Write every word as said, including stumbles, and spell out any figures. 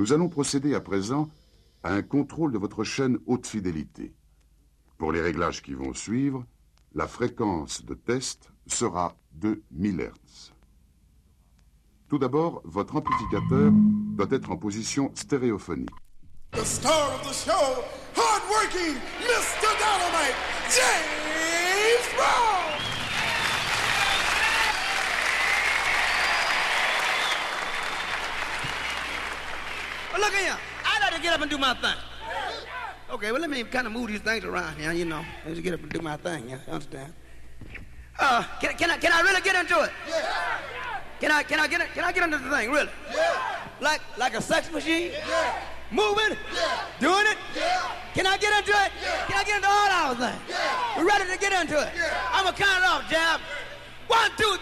Nous allons procéder à présent à un contrôle de votre chaîne haute fidélité. Pour les réglages qui vont suivre, la fréquence de test sera de mille hertz. Tout d'abord, votre amplificateur doit être en position stéréophonique. The star of the show, hard-working mister Dynamite, James Brown! Well, look here. I got to get up and do my thing. Okay, well, let me kind of move these things around here, you know. Let me just get up and do my thing, you understand? Uh, can, can, I, can I really get into it? Yeah. Can I, can I get it? Can I get into the thing, really? Yeah. Like, like a sex machine? Yeah. Moving? Yeah. Doing it? Yeah. Can I get into it? Yeah. Can I get into all our things? Yeah. We're ready to get into it. Yeah. I'm going to count it off, Jab. One, two,